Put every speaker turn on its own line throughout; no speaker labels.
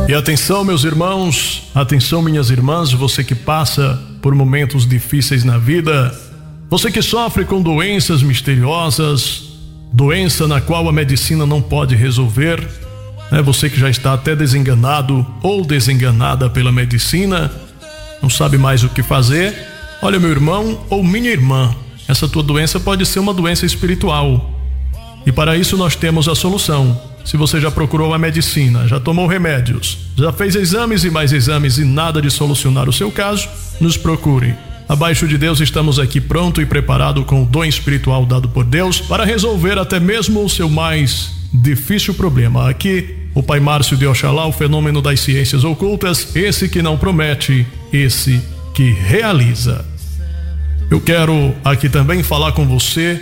E atenção, meus irmãos, atenção, minhas irmãs, você que passa por momentos difíceis na vida, você que sofre com doenças misteriosas, doença na qual a medicina não pode resolver, você que já está até desenganado ou desenganada pela medicina, não sabe mais o que fazer. Olha, meu irmão ou minha irmã, essa tua doença pode ser uma doença espiritual. E para isso nós temos a solução. Se você já procurou a medicina, já tomou remédios, já fez exames e mais exames e nada de solucionar o seu caso, nos procure. Abaixo de Deus estamos aqui pronto e preparado com o dom espiritual dado por Deus para resolver até mesmo o seu mais difícil problema. Aqui, o Pai Márcio de Oxalá, o fenômeno das ciências ocultas, esse que não promete, esse que realiza. Eu quero aqui também falar com você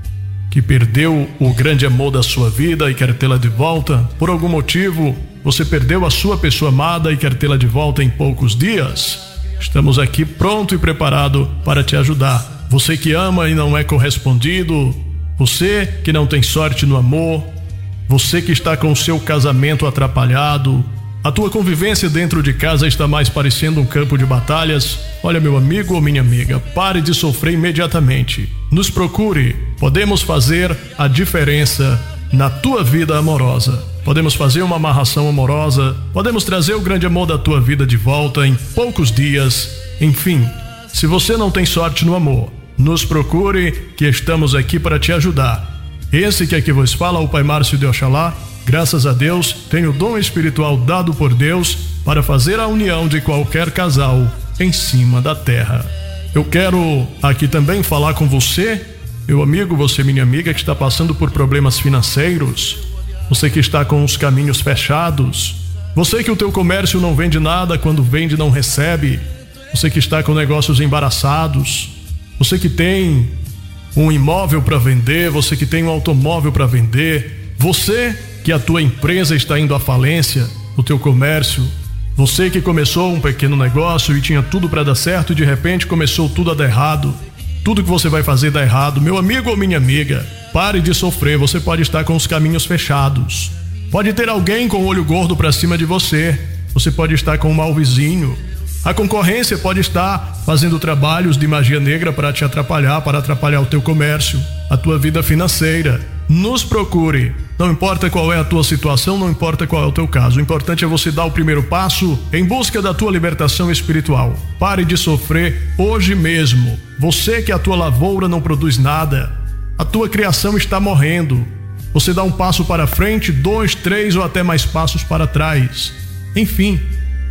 que perdeu o grande amor da sua vida e quer tê-la de volta. Por algum motivo, você perdeu a sua pessoa amada e quer tê-la de volta em poucos dias. Estamos aqui pronto e preparado para te ajudar. Você que ama e não é correspondido, você que não tem sorte no amor, você que está com o seu casamento atrapalhado, a tua convivência dentro de casa está mais parecendo um campo de batalhas. Olha, meu amigo ou minha amiga, pare de sofrer imediatamente. Nos procure. Podemos fazer a diferença na tua vida amorosa. Podemos fazer uma amarração amorosa. Podemos trazer o grande amor da tua vida de volta em poucos dias. Enfim, se você não tem sorte no amor, nos procure que estamos aqui para te ajudar. Esse que aqui vos fala, o Pai Márcio de Oxalá, graças a Deus, tem o dom espiritual dado por Deus para fazer a união de qualquer casal em cima da terra. Eu quero aqui também falar com você, meu amigo, você minha amiga, que está passando por problemas financeiros, você que está com os caminhos fechados, você que o teu comércio não vende nada, quando vende não recebe, você que está com negócios embaraçados, você que tem um imóvel para vender, você que tem um automóvel para vender, você que a tua empresa está indo à falência, o teu comércio, você que começou um pequeno negócio e tinha tudo para dar certo e de repente começou tudo a dar errado, tudo que você vai fazer dá errado. Meu amigo ou minha amiga, pare de sofrer, você pode estar com os caminhos fechados, pode ter alguém com o olho gordo para cima de você, você pode estar com um mau vizinho, a concorrência pode estar fazendo trabalhos de magia negra para te atrapalhar, para atrapalhar o teu comércio, a tua vida financeira. Nos procure. Não importa qual é a tua situação, não importa qual é o teu caso. O importante é você dar o primeiro passo em busca da tua libertação espiritual. Pare de sofrer hoje mesmo. Você que a tua lavoura não produz nada, a tua criação está morrendo. Você dá um passo para frente, 2, 3 ou até mais passos para trás. Enfim,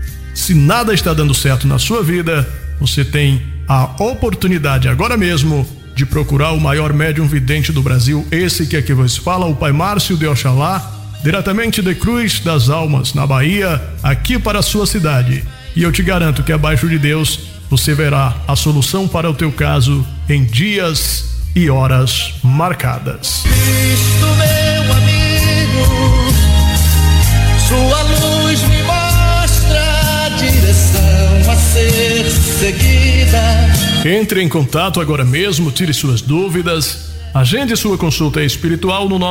se nada está dando certo na sua vida, você tem a oportunidade agora mesmo de procurar o maior médium vidente do Brasil, esse que aqui vos fala, o Pai Márcio de Oxalá, diretamente de Cruz das Almas, na Bahia, aqui para a sua cidade. E eu te garanto que abaixo de Deus você verá a solução para o teu caso em dias e horas marcadas.
Cristo, meu amigo, sua luz me mostra a direção a ser seguida.
Entre em contato agora mesmo, tire suas dúvidas, agende sua consulta espiritual no nosso